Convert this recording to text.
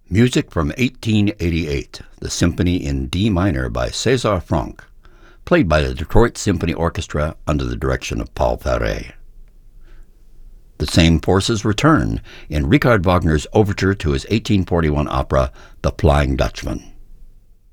Music from 1888, the Symphony in D minor by César Franck, played by the Detroit Symphony Orchestra under the direction of Paul Fauré. The same forces return in Richard Wagner's overture to his 1841 opera, The Flying Dutchman.